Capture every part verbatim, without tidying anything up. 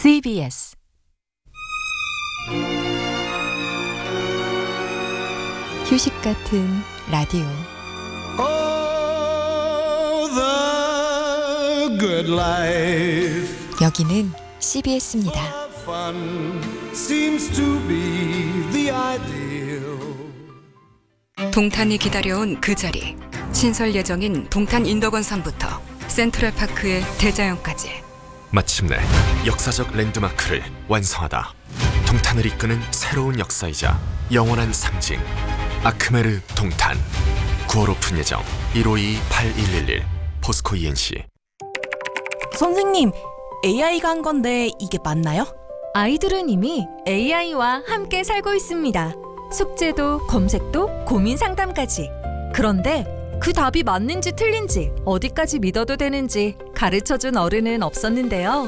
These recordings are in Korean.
씨비에스 휴식 같은 라디오. Oh, the good life. 여기는 씨비에스입니다. Fun seems to be the ideal. 동탄이 기다려온 그 자리. 신설 예정인 동탄 인덕원산부터 센트럴파크의 대자연까지. 마침내 역사적 랜드마크를 완성하다. 동탄을 이끄는 새로운 역사이자 영원한 상징. 아크메르 동탄. 구월 오픈 예정. 일오이 팔일일일 포스코 이엔씨. 선생님, 에이아이가 한 건데 이게 맞나요? 아이들은 이미 에이아이와 함께 살고 있습니다. 숙제도 검색도 고민 상담까지. 그런데 그 답이 맞는지 틀린지 어디까지 믿어도 되는지 가르쳐준 어른은 없었는데요.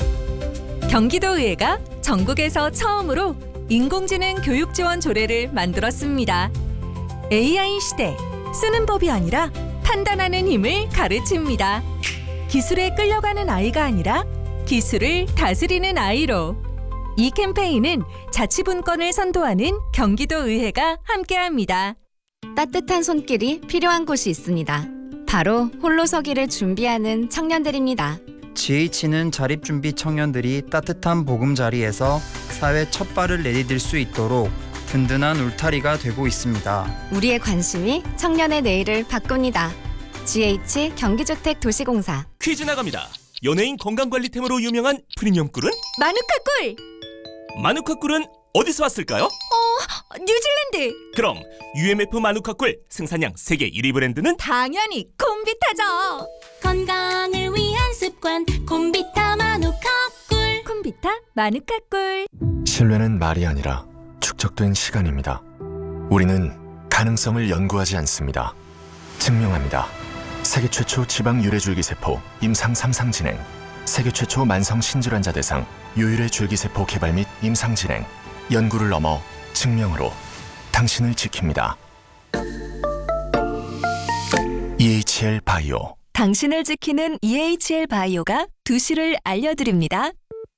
경기도의회가 전국에서 처음으로 인공지능 교육 지원 조례를 만들었습니다. 에이아이 시대, 쓰는 법이 아니라 판단하는 힘을 가르칩니다. 기술에 끌려가는 아이가 아니라 기술을 다스리는 아이로. 이 캠페인은 자치분권을 선도하는 경기도의회가 함께합니다. 따뜻한 손길이 필요한 곳이 있습니다. 바로 홀로서기를 준비하는 청년들입니다. 지에이치는 자립준비 청년들이 따뜻한 보금자리에서 사회 첫 발을 내디딜 수 있도록 든든한 울타리가 되고 있습니다. 우리의 관심이 청년의 내일을 바꿉니다. 지에이치 경기주택도시공사. 퀴즈 나갑니다. 연예인 건강관리템으로 유명한 프리미엄 꿀은? 마누카 꿀! 마누카 꿀은 어디서 왔을까요? 어, 뉴질랜드! 그럼 유엠에프 마누카 꿀 생산량 세계 일 위 브랜드는? 당연히 콤비타죠! 건강을 위한 습관 콤비타 마누카 꿀. 콤비타 마누카 꿀. 신뢰는 말이 아니라 축적된 시간입니다. 우리는 가능성을 연구하지 않습니다. 증명합니다. 세계 최초 지방 유래줄기세포 임상 삼 상 진행. 세계 최초 만성 신질환자 대상 유일의 줄기세포 개발 및 임상 진행. 연구를 넘어 증명으로 당신을 지킵니다. 이에이치엘 바이오. 당신을 지키는 이에이치엘 바이오가 두 시를 알려드립니다.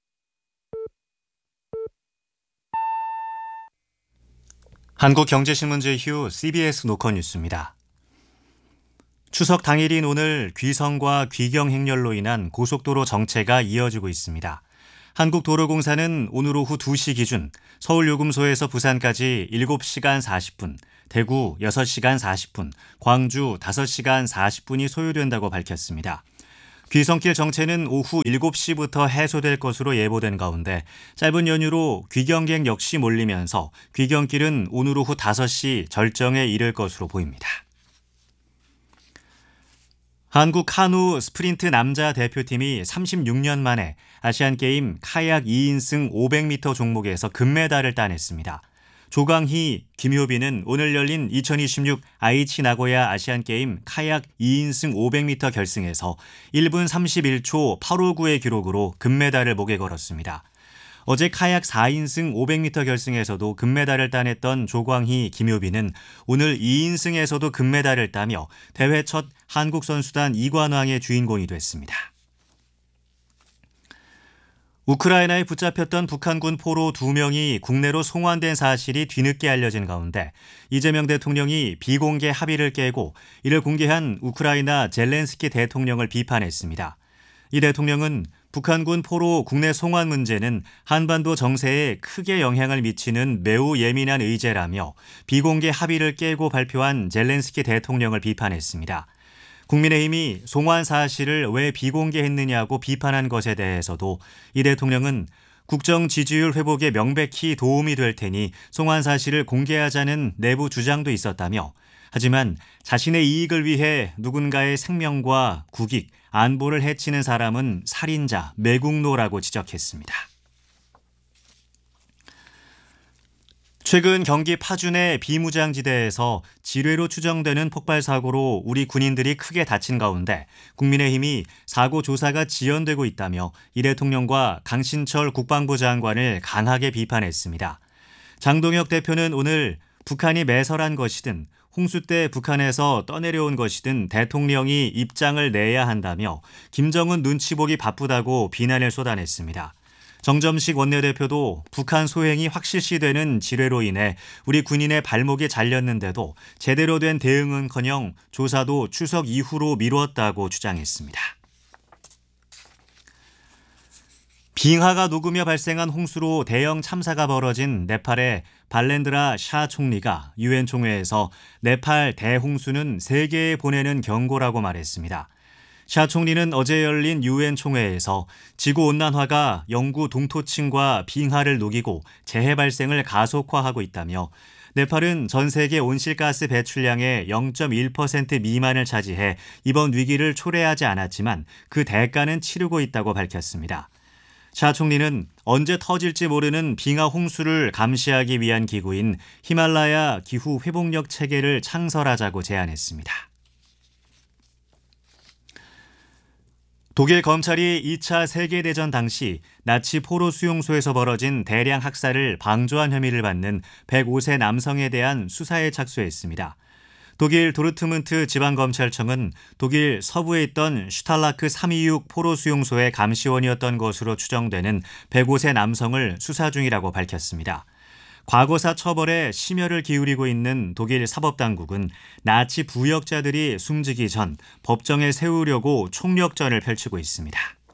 한국경제신문제 이후 씨비에스 노컷 뉴스입니다. 추석 당일인 오늘 귀성과 귀경 행렬로 인한 고속도로 정체가 이어지고 있습니다. 한국도로공사는 오늘 오후 두 시 기준 서울요금소에서 부산까지 일곱 시간 사십 분, 대구 여섯 시간 사십 분, 광주 다섯 시간 사십 분이 소요된다고 밝혔습니다. 귀성길 정체는 오후 일곱 시부터 해소될 것으로 예보된 가운데 짧은 연휴로 귀경객 역시 몰리면서 귀경길은 오늘 오후 다섯 시 절정에 이를 것으로 보입니다. 한국 카누 스프린트 남자 대표팀이 삼십육 년 만에 아시안게임 카약 이 인승 오백 미터 종목에서 금메달을 따냈습니다. 조광희, 김효빈은 오늘 열린 이천이십육 아이치 나고야 아시안게임 카약 이 인승 오백 미터 결승에서 일 분 삼십일 초 팔오구의 기록으로 금메달을 목에 걸었습니다. 어제 카약 사 인승 오백 미터 결승에서도 금메달을 따냈던 조광희, 김효빈은 오늘 이 인승에서도 금메달을 따며 대회 첫 한국 선수단 이관왕의 주인공이 됐습니다. 우크라이나에 붙잡혔던 북한군 포로 두 명이 국내로 송환된 사실이 뒤늦게 알려진 가운데 이재명 대통령이 비공개 합의를 깨고 이를 공개한 우크라이나 젤렌스키 대통령을 비판했습니다. 이 대통령은 북한군 포로 국내 송환 문제는 한반도 정세에 크게 영향을 미치는 매우 예민한 의제라며 비공개 합의를 깨고 발표한 젤렌스키 대통령을 비판했습니다. 국민의힘이 송환 사실을 왜 비공개했느냐고 비판한 것에 대해서도 이 대통령은 국정 지지율 회복에 명백히 도움이 될 테니 송환 사실을 공개하자는 내부 주장도 있었다며 하지만 자신의 이익을 위해 누군가의 생명과 국익, 안보를 해치는 사람은 살인자, 매국노라고 지적했습니다. 최근 경기 파준의 비무장지대에서 지뢰로 추정되는 폭발 사고로 우리 군인들이 크게 다친 가운데 국민의힘이 사고 조사가 지연되고 있다며 이 대통령과 강신철 국방부 장관을 강하게 비판했습니다. 장동혁 대표는 오늘 북한이 매설한 것이든 홍수 때 북한에서 떠내려온 것이든 대통령이 입장을 내야 한다며 김정은 눈치 보기 바쁘다고 비난을 쏟아냈습니다. 정점식 원내대표도 북한 소행이 확실시되는 지뢰로 인해 우리 군인의 발목에 잘렸는데도 제대로 된 대응은커녕 조사도 추석 이후로 미뤘다고 주장했습니다. 빙하가 녹으며 발생한 홍수로 대형 참사가 벌어진 네팔의 발렌드라 샤 총리가 유엔 총회에서 네팔 대홍수는 세계에 보내는 경고라고 말했습니다. 샤 총리는 어제 열린 유엔 총회에서 지구온난화가 영구 동토층과 빙하를 녹이고 재해 발생을 가속화하고 있다며 네팔은 전 세계 온실가스 배출량의 영 점 일 퍼센트 미만을 차지해 이번 위기를 초래하지 않았지만 그 대가는 치르고 있다고 밝혔습니다. 샤 총리는 언제 터질지 모르는 빙하 홍수를 감시하기 위한 기구인 히말라야 기후 회복력 체계를 창설하자고 제안했습니다. 독일 검찰이 이 차 세계대전 당시 나치 포로 수용소에서 벌어진 대량 학살을 방조한 혐의를 받는 백오 세 남성에 대한 수사에 착수했습니다. 독일 도르트문트 지방검찰청은 독일 서부에 있던 슈탈라크 삼이육 포로 수용소의 감시원이었던 것으로 추정되는 백오 세 남성을 수사 중이라고 밝혔습니다. 과거사 처벌에 심혈을 기울이고 있는 독일 사법당국은 나치 부역자들이 숨지기 전 법정에 세우려고 총력전을 펼치고 있습니다.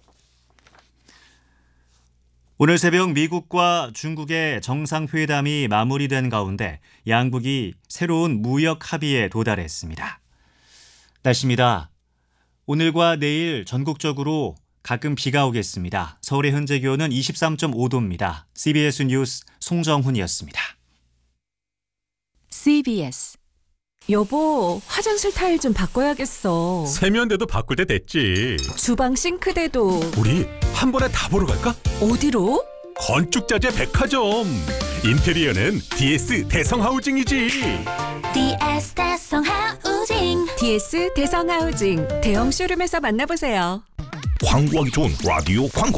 오늘 새벽 미국과 중국의 정상회담이 마무리된 가운데 양국이 새로운 무역 합의에 도달했습니다. 날씨입니다. 오늘과 내일 전국적으로 가끔 비가 오겠습니다. 서울의 현재 기온은 이십삼 점 오 도입니다. 씨비에스 뉴스 송정훈이었습니다. 씨비에스 여보, 화장실 타일 좀 바꿔야겠어. 세면대도 바꿀 때 됐지. 주방 싱크대도. 우리 한 번에 다 보러 갈까? 어디로? 건축자재 백화점. 인테리어는 디에스 대성하우징이지. 디에스 대성하우징. 디에스 대성하우징. 대형 쇼룸에서 만나보세요. 광고하기 좋은 라디오 광고.